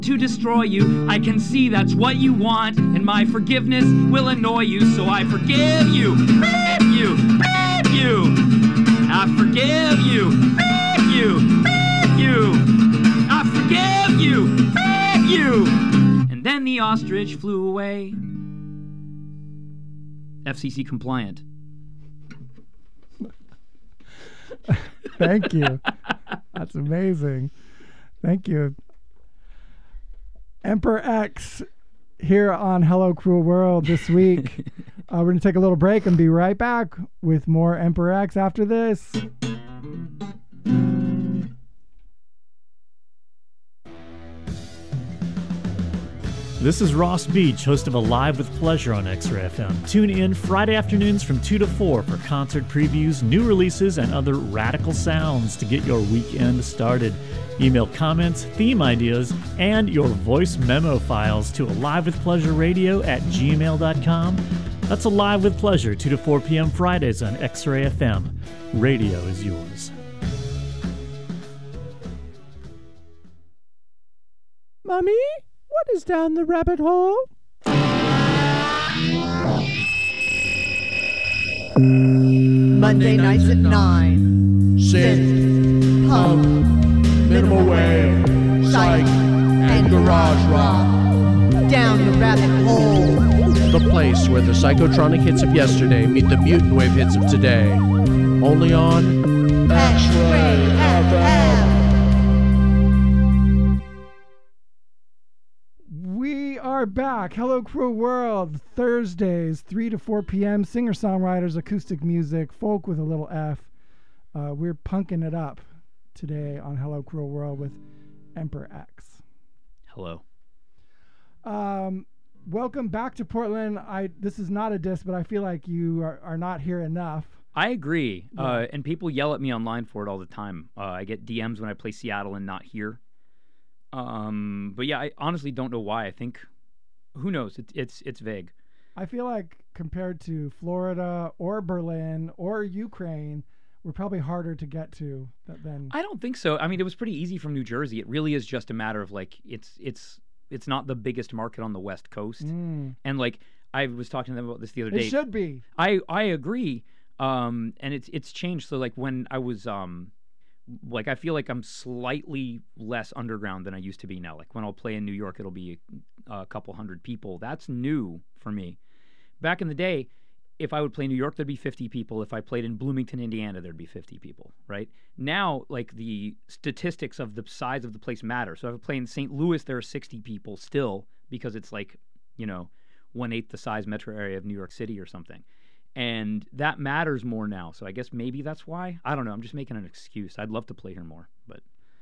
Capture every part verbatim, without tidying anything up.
to destroy you. I can see that's what you want, and my forgiveness will annoy you, so I forgive you, forgive you, forgive you. I forgive you, forgive you, forgive you. I forgive you, forgive you. And then the ostrich flew away. F C C compliant. Thank you. That's amazing. Thank you. Emperor X here on Hello Cruel World this week. uh, we're going to take a little break and be right back with more Emperor X after this. This is Ross Beach, host of Alive with Pleasure on X-Ray F M. Tune in Friday afternoons from two to four for concert previews, new releases, and other radical sounds to get your weekend started. Email comments, theme ideas, and your voice memo files to alivewithpleasureradio at gmail dot com. That's Alive with Pleasure, two to four p.m. Fridays on X-Ray F M. Radio is yours. Mommy? What is down the rabbit hole? Monday nights at nine. Synth, punk, minimal wave, psych, and garage rock. Down the rabbit hole. The place where the psychotronic hits of yesterday meet the mutant wave hits of today. Only on X-Ray F M. Are back. Hello Cruel World, Thursdays, three to four p.m. Singer-songwriters, acoustic music, folk with a little F. Uh, we're punking it up today on Hello Cruel World with Emperor X. Hello. Um, welcome back to Portland. I This is not a diss, but I feel like you are, are not here enough. I agree. Yeah. Uh, and people yell at me online for it all the time. Uh, I get D Ms when I play Seattle and not here. Um, but yeah, I honestly don't know why. I think... Who knows? It's it's it's vague. I feel like compared to Florida or Berlin or Ukraine, we're probably harder to get to than. I don't think so. I mean, it was pretty easy from New Jersey. It really is just a matter of like it's it's it's not the biggest market on the West Coast, mm. and like I was talking to them about this the other it day. It should be. I I agree. Um, and it's it's changed. So like when I was um. Like, I feel like I'm slightly less underground than I used to be now. Like, when I'll play in New York, it'll be a, a couple hundred people. That's new for me. Back in the day, if I would play New York, there'd be fifty people. If I played in Bloomington, Indiana, there'd be fifty people, right? Now, like, the statistics of the size of the place matter. So if I play in Saint Louis, there are sixty people still because it's like, you know, one-eighth the size metro area of New York City or something. And that matters more now. So I guess maybe that's why. I don't know. I'm just making an excuse. I'd love to play here more, but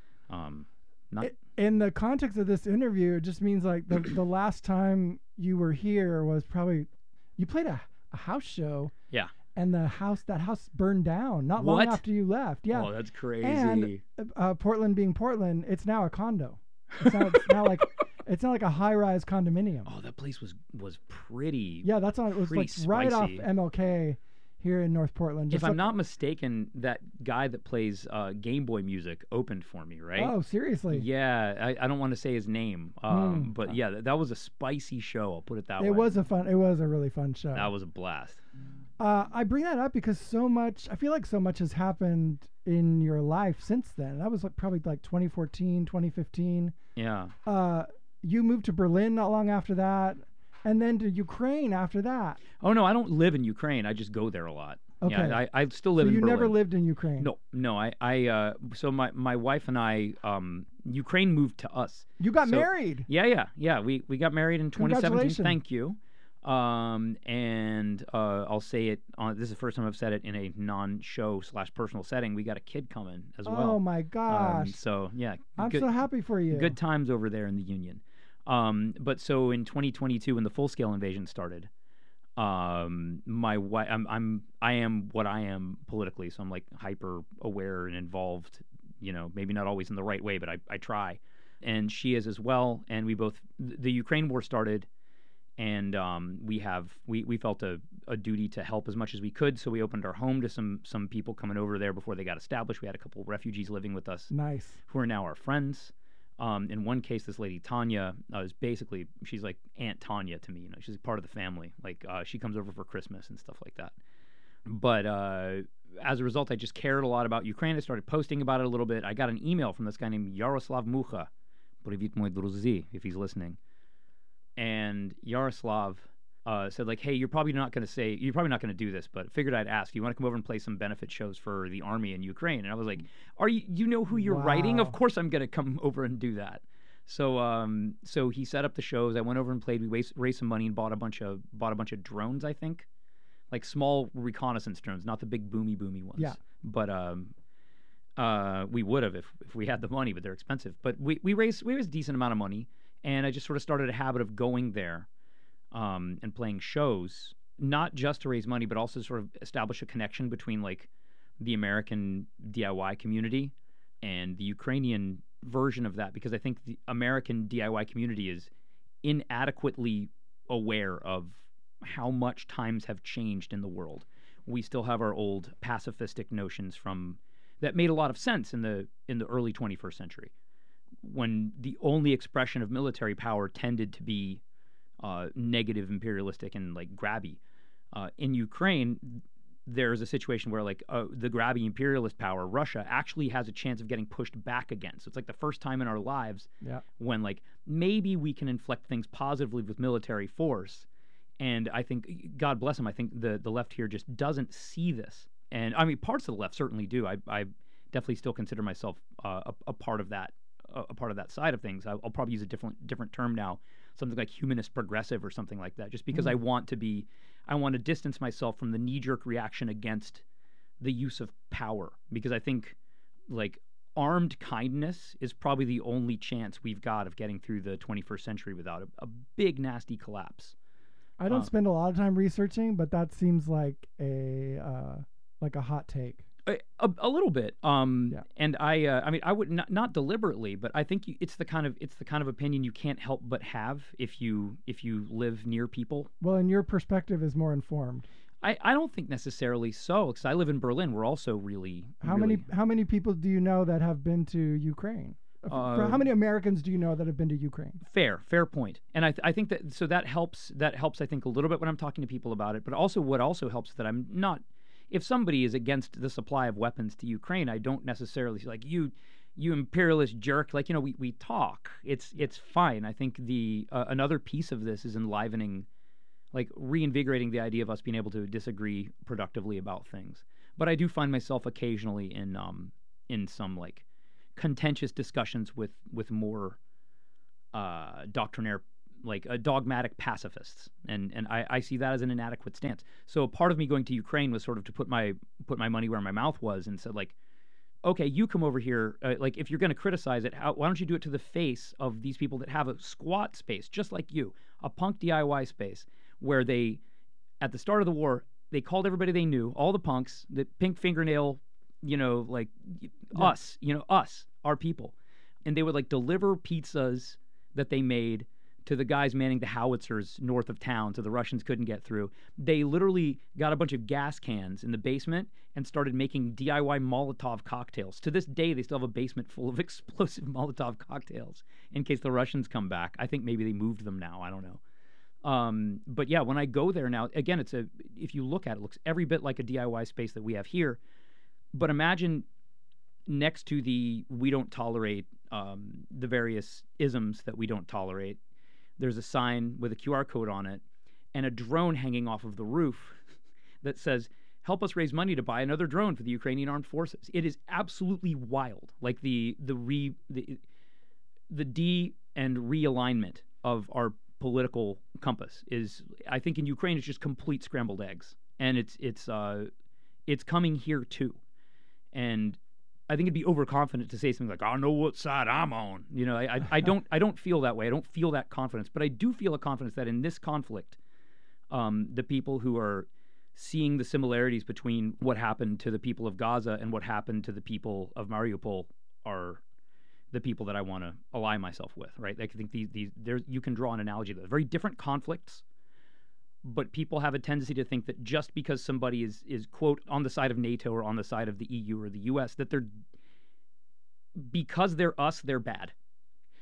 um, not. In the context of this interview, it just means like the, the last time you were here was probably, you played a, a house show. Yeah. And the house, that house burned down not what? long after you left. Yeah. Oh, that's crazy. And uh, Portland being Portland, it's now a condo. It's now, it's now like... It's not like a high-rise condominium. Oh, that place was was pretty. Yeah, that's on. It was like spicy. right off M L K here in North Portland. Just if I'm like, not mistaken, that guy that plays uh, Game Boy music opened for me, right? Oh, seriously? Yeah, I, I don't want to say his name, um, mm. but yeah, that, that was a spicy show. I'll put it that it way. It was a fun. It was a really fun show. That was a blast. Uh, I bring that up because so much. I feel like so much has happened in your life since then. That was like probably like twenty fourteen, twenty fifteen. Yeah. Uh. You moved to Berlin not long after that, and then to Ukraine after that. Oh, no, I don't live in Ukraine. I just go there a lot. Okay. Yeah, I, I still live so in you Berlin. never lived in Ukraine? No, no. I, I uh, so my, my wife and I, um, Ukraine moved to us. You got so, married? Yeah, yeah, yeah. We, we got married in twenty seventeen. Congratulations. Thank you. Um, and uh, I'll say it on, this is the first time I've said it in a non-show slash personal setting. We got a kid coming as well. Oh, my gosh. Um, so, yeah. I'm good, so happy for you. Good times over there in the Union. Um, but so in twenty twenty-two, when the full-scale invasion started, um, my wife, I'm, I'm, I am what I am politically, so I'm like hyper aware and involved. You know, maybe not always in the right way, but I, I try, and she is as well. And we both, the Ukraine war started, and um, we have, we, we felt a, a duty to help as much as we could. So we opened our home to some, some people coming over there before they got established. We had a couple of refugees living with us, nice, who are now our friends. Um, in one case, this lady Tanya uh, is basically she's like Aunt Tanya to me. You know, she's part of the family. Like uh, she comes over for Christmas and stuff like that. But uh, as a result, I just cared a lot about Ukraine. I started posting about it a little bit. I got an email from this guy named Yaroslav Mucha, Привіт, мой друзі, if he's listening. And Yaroslav uh, said, like, hey, you're probably not going to say, you're probably not going to do this, but figured I'd ask. You want to come over and play some benefit shows for the army in Ukraine? And I was like, are you, you know who you're Wow. writing? Of course I'm going to come over and do that. So, um, so he set up the shows. I went over and played. We raised, raised some money and bought a bunch of, bought a bunch of drones, I think. Like small reconnaissance drones, not the big boomy boomy ones. Yeah. But um, uh, we would have if, if we had the money, but they're expensive. But we, we raised we raised a decent amount of money, and I just sort of started a habit of going there um, and playing shows, not just to raise money, but also to sort of establish a connection between like the American D I Y community and the Ukrainian version of that, because I think the American D I Y community is inadequately aware of how much times have changed in the world. We still have our old pacifistic notions from that made a lot of sense in the in the early twenty-first century, when the only expression of military power tended to be uh, negative, imperialistic, and like grabby. Uh, in Ukraine, there's a situation where like uh, the grabby imperialist power, Russia, actually has a chance of getting pushed back again. So it's like the first time in our lives Yeah. when like maybe we can inflect things positively with military force. And I think, God bless him, I think the, the left here just doesn't see this. And I mean, parts of the left certainly do. I, I definitely still consider myself uh, a, a part of that, a, a part of that side of things. I'll, I'll probably use a different different term now, something like humanist progressive or something like that, just because Mm. I want to be, I want to distance myself from the knee-jerk reaction against the use of power, because I think like armed kindness is probably the only chance we've got of getting through the twenty-first century without a, a big nasty collapse. I don't Uh, spend a lot of time researching, but that seems like a uh, like a hot take. A, a, a little bit, um, Yeah. and I, uh, I mean, I would not, not deliberately, but I think you, it's the kind of it's the kind of opinion you can't help but have if you if you live near people. Well, and your perspective is more informed. I, I don't think necessarily so, because I live in Berlin. We're also really How really, many how many people do you know that have been to Ukraine? F- for- Uh, how many Americans do you know that have been to Ukraine? Fair, fair point. And I, th- I think that so that helps. That helps. I think a little bit when I'm talking to people about it. But also, what also helps is that I'm not. If somebody is against the supply of weapons to Ukraine, I don't necessarily like you, you imperialist jerk. Like you know, we, we talk. It's it's fine. I think the uh, another piece of this is enlivening, like reinvigorating the idea of us being able to disagree productively about things. But I do find myself occasionally in um in some like contentious discussions with with more uh, doctrinaire, like uh, dogmatic pacifists, and and I, I see that as an inadequate stance. So part of me going to Ukraine was sort of to put my put my money where my mouth was, and said like, okay, you come over here. Uh, like if you're going to criticize it, how, why don't you do it to the face of these people that have a squat space just like you, a punk D I Y space, where they, at the start of the war, they called everybody they knew, all the punks, the pink fingernail, you know, like Yeah. us, you know, us, our people. And they would like deliver pizzas that they made to the guys manning the howitzers north of town so the Russians couldn't get through. They literally got a bunch of gas cans in the basement and started making D I Y Molotov cocktails. To this day, they still have a basement full of explosive Molotov cocktails in case the Russians come back. I think maybe they moved them now. I don't know. Um, but yeah, when I go there now, again, it's a, if you look at it, it looks every bit like a D I Y space that we have here. But imagine next to the we don't tolerate um, the various isms that we don't tolerate, there's a sign with a Q R code on it and a drone hanging off of the roof that says, help us raise money to buy another drone for the Ukrainian armed forces. It is absolutely wild. Like the the re the, the de and realignment of our political compass is, I think in Ukraine it's just complete scrambled eggs. And it's it's uh it's coming here too. And I think it'd be overconfident to say something like, I know what side I'm on. You know, I, I, I don't I don't feel that way. I don't feel that confidence. But I do feel a confidence that in this conflict, um, the people who are seeing the similarities between what happened to the people of Gaza and what happened to the people of Mariupol are the people that I want to ally myself with, right? Like, I think these, these there you can draw an analogy to that. Very different conflicts, but people have a tendency to think that just because somebody is, is, quote, on the side of NATO or on the side of the E U or the U S, that they're, because they're us, they're bad.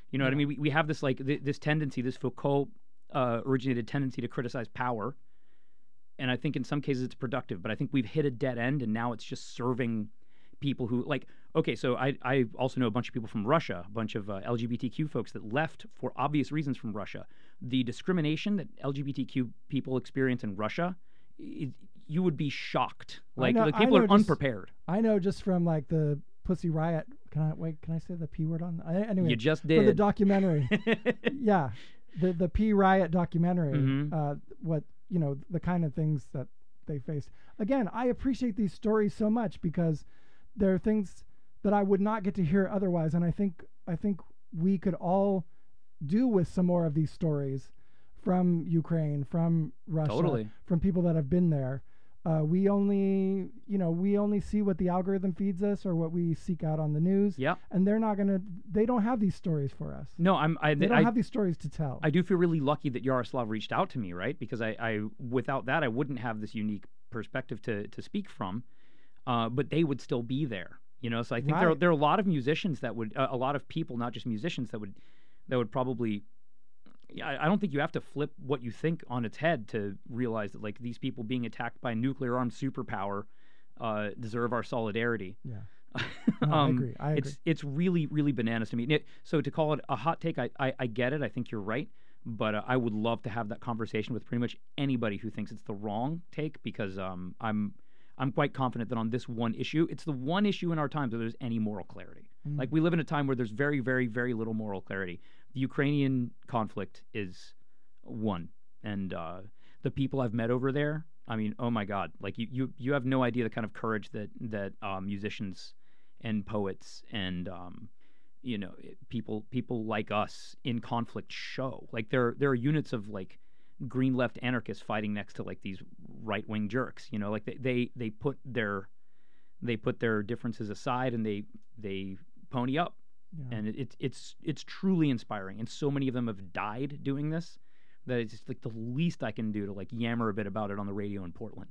You know what I mean? We, we have this like th- this tendency, this Foucault uh, originated tendency to criticize power, and I think in some cases it's productive. But I think we've hit a dead end, and now it's just serving people who like. Okay, so I I also know a bunch of people from Russia, a bunch of uh, L G B T Q folks that left for obvious reasons from Russia. The discrimination that L G B T Q people experience in Russia, it, you would be shocked. Like, know- like I people know are just- unprepared. I know just from like the Pussy Riot. Can I wait? Can I say the P word on? I, anyway, You just for the did. documentary. yeah, the the P Riot documentary. Mhm. Uh, what you know, the kind of things that they faced. Again, I appreciate these stories so much because there are things that I would not get to hear otherwise, and I think I think we could all do with some more of these stories from Ukraine, from Russia, Totally. from people that have been there. Uh, we only, you know, we only see what the algorithm feeds us or what we seek out on the news. Yeah. And they're not gonna, they don't have these stories for us. No, I'm. I, They don't I, have these stories to tell. I do feel really lucky that Yaroslav reached out to me, right? Because I, I without that, I wouldn't have this unique perspective to to speak from. Uh, but they would still be there, you know. So I think there are, Right. there are a lot of musicians that would, uh, a lot of people, not just musicians, that would that would probably. I, I don't think you have to flip what you think on its head to realize that like these people being attacked by a nuclear armed superpower uh, deserve our solidarity. yeah. No, I um, agree. I agree. It's it's really really bananas to me. And it- so to call it a hot take, I I, I get it. I think you're right, but uh, I would love to have that conversation with pretty much anybody who thinks it's the wrong take because um I'm I'm quite confident that on this one issue, it's the one issue in our times where there's any moral clarity. Mm. Like we live in a time where there's very very very little moral clarity. The Ukrainian conflict is one, and uh, the people I've met over there. I mean, oh my God! Like you, you, you have no idea the kind of courage that that uh, musicians and poets and um, you know people people like us in conflict show. Like there there are units of like green left anarchists fighting next to like these right wing jerks. You know, like they, they they put their they put their differences aside and they they pony up. Yeah. And it, it's it's it's truly inspiring. And so many of them have died doing this that it's just like the least I can do to like yammer a bit about it on the radio in Portland.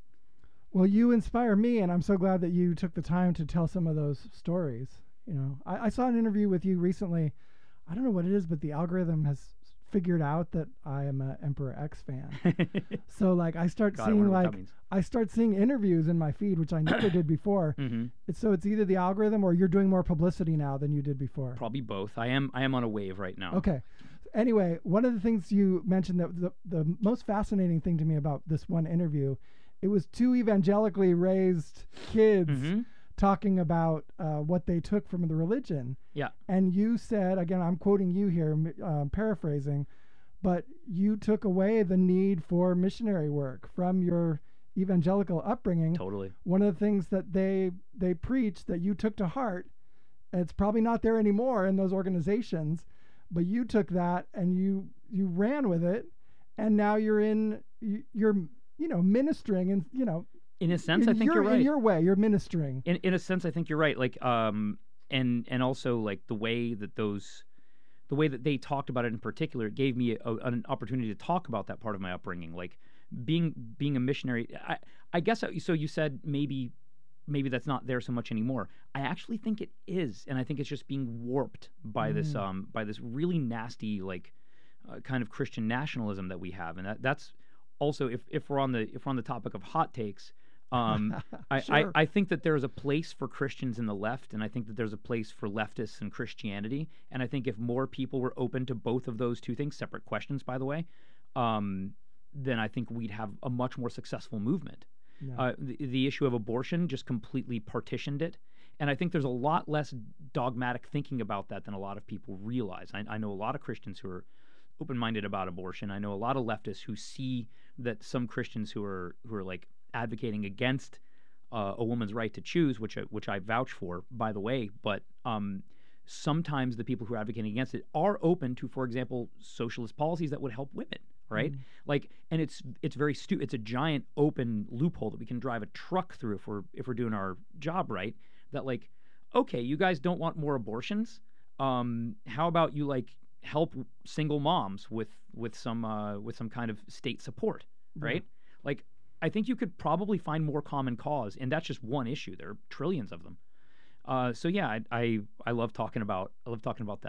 Well, you inspire me, and I'm so glad that you took the time to tell some of those stories. You know, I, I saw an interview with you recently. I don't know what it is, but the algorithm has figured out that I am a Emperor X fan. So like I start God, I seeing wonder what that like means. I start seeing interviews in my feed, which I never did before. Mhm. It's, so it's either the algorithm or you're doing more publicity now than you did before. Probably both. I am I am on a wave right now. Okay. Anyway, one of the things you mentioned that the, the most fascinating thing to me about this one interview, it was two evangelically raised kids Mhm. talking about uh, what they took from the religion. Yeah. And you said, again, I'm quoting you here, m- uh, paraphrasing, but you took away the need for missionary work from your evangelical upbringing. Totally. One of the things that they they preach that you took to heart, and it's probably not there anymore in those organizations, but you took that and you you ran with it, and now you're in you- you're you know ministering and you know In a sense, in I think your, you're right. in your way you're ministering. in in a sense, I think you're right. Like, um, and and also like the way that those, the way that they talked about it in particular, it gave me a, an opportunity to talk about that part of my upbringing, like being being a missionary. I I guess I- so. You said maybe maybe that's not there so much anymore. I actually think it is, and I think it's just being warped by this Mm. um by this really nasty like uh, kind of Christian nationalism that we have, and that that's also if if we're on the if we're on the topic of hot takes. Um, I, Sure. I, I think that there's a place for Christians in the left, and I think that there's a place for leftists and Christianity. And I think if more people were open to both of those two things, separate questions, by the way, um, then I think we'd have a much more successful movement. Yeah. Uh, the, the issue of abortion just completely partitioned it. And I think there's a lot less dogmatic thinking about that than a lot of people realize. I, I know a lot of Christians who are open-minded about abortion. I know a lot of leftists who see that some Christians who are who are like advocating against uh, a woman's right to choose, which I, which I vouch for, by the way. But um, sometimes the people who are advocating against it are open to, for example, socialist policies that would help women, right? Mm. Like, and it's it's very stu- It's a giant open loophole that we can drive a truck through if we're if we're doing our job right. That like, okay, you guys don't want more abortions. Um, how about you like help single moms with with some uh, with some kind of state support, right? Like, I think you could probably find more common cause, and that's just one issue. There are trillions of them. Uh, so yeah, I, I I love talking about I love talking about that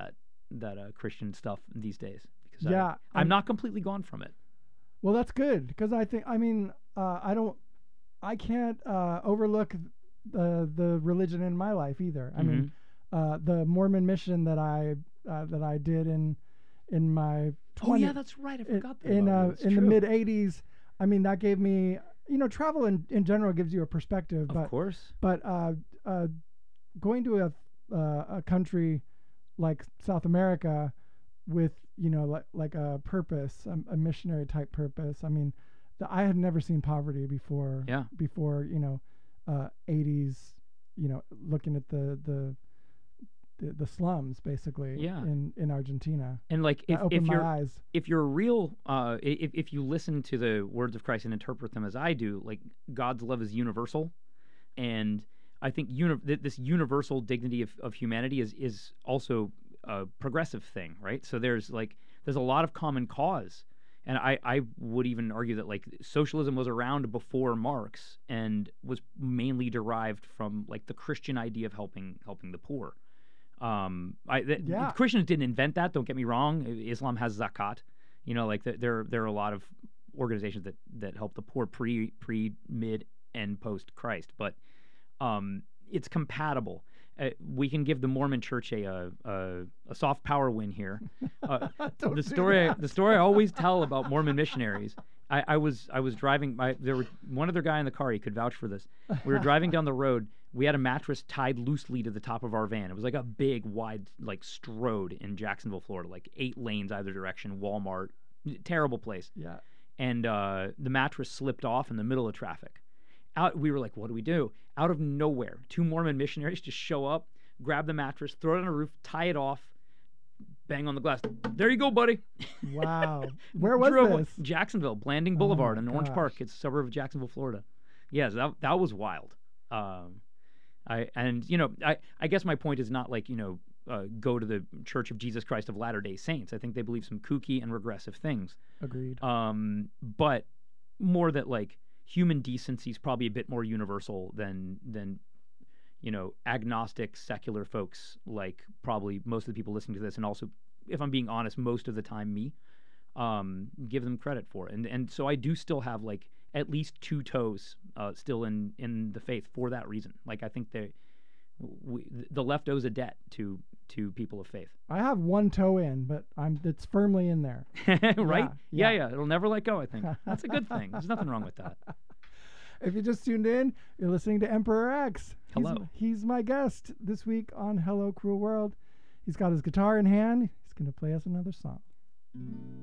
that uh, Christian stuff these days because Yeah, I, I'm and- not completely gone from it. Well, that's good because I think I mean uh, I don't I can't uh, overlook the the religion in my life either. I mean, uh, the Mormon mission that I uh, that I did in in my Oh twenty yeah, that's right. I in forgot that. in, about uh, you. That's in the true. mid eighties. I mean, that gave me you know travel in, in general gives you a perspective, Of but course. but uh, uh, going to a uh, a country like South America with you know like like a purpose, a, a missionary type purpose. I mean, the, I had never seen poverty before. Yeah. Before you know, uh, eighties. You know, looking at the the the, the slums basically. Yeah. In in Argentina. And like That if, opened if my you're eyes. if you're a real uh if, if you listen to the words of Christ and interpret them as I do, like God's love is universal, and I think uni- th- this universal dignity of, of humanity is is also a progressive thing, right? So there's like there's a lot of common cause, and I I would even argue that like socialism was around before Marx and was mainly derived from like the Christian idea of helping helping the poor. Um, I th- Yeah. Christians didn't invent that. Don't get me wrong. Islam has zakat. You know, like th- there there are a lot of organizations that that help the poor pre pre mid and post Christ, but um, it's compatible. Uh, we can give the Mormon Church a a, a, a soft power win here. Uh, Don't the do story that. the story I always tell about Mormon missionaries. I, I was I was driving. My, there were one other guy in the car. He could vouch for this. We were driving down the road. We had a mattress tied loosely to the top of our van. It was like a big, wide, like strode in Jacksonville, Florida, like eight lanes either direction. Walmart, terrible place. Yeah. And uh, the mattress slipped off in the middle of traffic. Out, we were like, what do we do? Out of nowhere, two Mormon missionaries just show up, grab the mattress, throw it on the roof, tie it off, bang on the glass. There you go, buddy. Wow. Where was Drove- this? Jacksonville, Blanding Oh Boulevard my in Orange gosh. Park. It's a suburb of Jacksonville, Florida. Yes, that that was wild. Um, I and you know, I I guess my point is not like you know, uh, go to the Church of Jesus Christ of Latter-day Saints. I think they believe some kooky and regressive things. Agreed. Um, but more that like human decency is probably a bit more universal than than you know agnostic secular folks like probably most of the people listening to this, and also if I'm being honest, most of the time me um, give them credit for, and and so I do still have like at least two toes uh, still in in the faith for that reason. Like I think they we, the left owes a debt to to people of faith. I have one toe in, but I'm it's firmly in there. Right? Yeah, Yeah, yeah. yeah, it'll never let go, I think. That's a good thing. There's nothing wrong with that. If you just tuned in, you're listening to Emperor X. He's, Hello. He's my guest this week on Hello Cruel World. He's got his guitar in hand. He's going to play us another song.